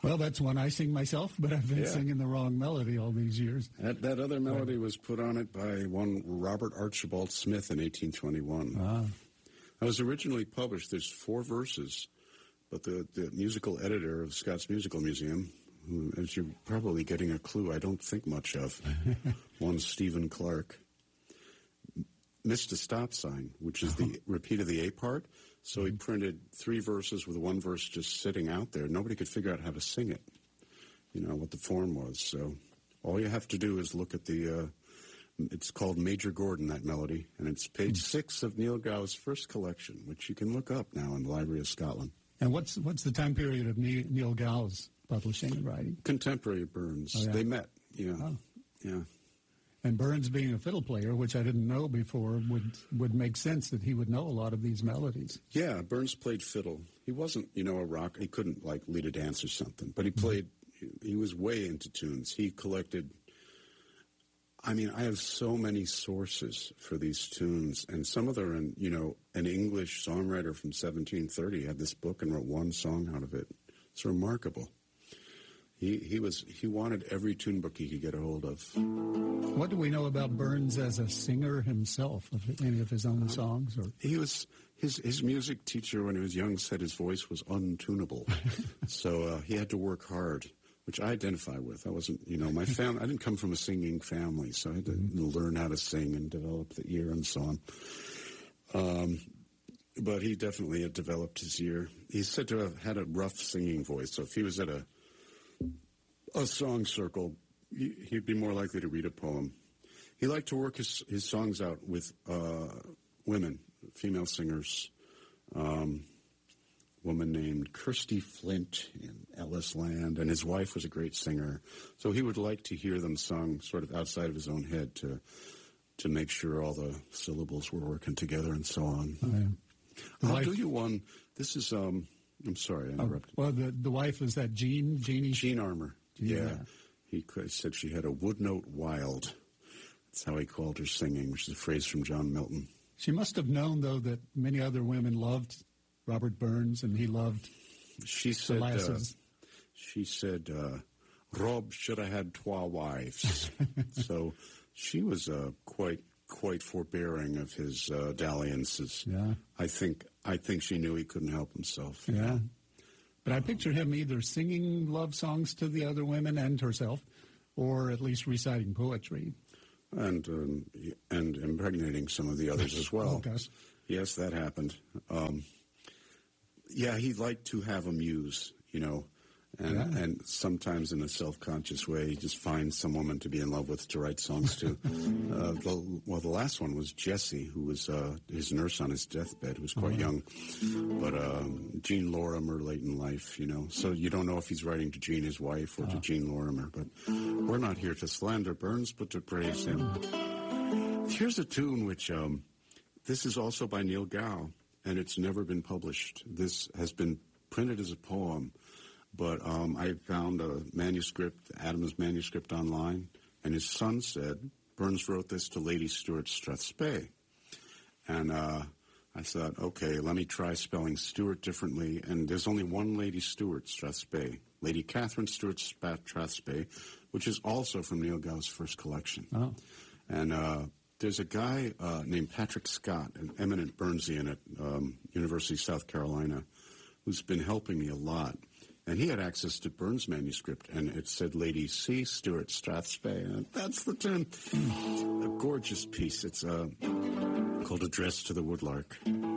Well, that's one I sing myself, but I've been singing the wrong melody all these years. That other melody was put on it by one Robert Archibald Smith in 1821. It was originally published. There's 4 verses, but the musical editor of Scott's Musical Museum, who, as you're probably getting a clue, I don't think much of, one Stephen Clark, missed a stop sign, which is the repeat of the A part. So he printed 3 verses with 1 verse just sitting out there. Nobody could figure out how to sing it, what the form was. So all you have to do is look at the, it's called Major Gordon, that melody, and it's page 6 of Neil Gow's first collection, which you can look up now in the Library of Scotland. And what's the time period of Neil Gow's publishing and writing? Contemporary Burns. Oh, yeah. They met, yeah. And Burns, being a fiddle player, which I didn't know before, would make sense that he would know a lot of these melodies. Yeah, Burns played fiddle. He wasn't, a rock. He couldn't, lead a dance or something. But he played, he was way into tunes. He collected, I have so many sources for these tunes. And some of them are an English songwriter from 1730 had this book and wrote one song out of it. It's remarkable. He wanted every tune book he could get a hold of. What do we know about Burns as a singer himself, of any of his own songs? Or? He was his music teacher when he was young said his voice was untunable, so he had to work hard, which I identify with. I wasn't, my family. I didn't come from a singing family, so I had to learn how to sing and develop the ear and so on. But he definitely had developed his ear. He's said to have had a rough singing voice, so if he was at a song circle, he'd be more likely to read a poem. He liked to work his songs out with women, female singers. Woman named Kirsty Flint in Ellis Land, and his wife was a great singer. So he would like to hear them sung sort of outside of his own head to make sure all the syllables were working together and so on. Oh, yeah. I'll do you one. This is, I'm sorry, I interrupted. Well, the wife was that Jean Armour. Yeah. He said she had a wood note wild. That's how he called her singing, which is a phrase from John Milton. She must have known, though, that many other women loved Robert Burns, and he loved the lasses. She said, Rob should have had 2 wives. So she was quite forbearing of his dalliances. Yeah. I think she knew he couldn't help himself. Yeah. But I picture him either singing love songs to the other women and herself, or at least reciting poetry. And impregnating some of the others as well. Oh, gosh. Yes, that happened. He liked to have a muse, and sometimes in a self-conscious way, he just finds some woman to be in love with to write songs to. The last one was Jessie, who was his nurse on his deathbed, who was quite young. But Jean Lorimer late in life, So you don't know if he's writing to Jean, his wife, or to Jean Lorimer. But we're not here to slander Burns, but to praise him. Here's a tune which, this is also by Neil Gow, and it's never been published. This has been printed as a poem. But I found a manuscript, Adams' manuscript online, and his son said, Burns wrote this to Lady Stuart Strathspey. And I thought, okay, let me try spelling Stuart differently. And there's only one Lady Stuart Strathspey, Lady Catherine Stuart Strathspey, which is also from Neil Gow's first collection. Oh. And there's a guy named Patrick Scott, an eminent Burnsian at University of South Carolina, who's been helping me a lot. And he had access to Burns' manuscript, and it said Lady C. Stuart Strathspey, and that's the tune. A gorgeous piece. It's called Address to the Woodlark.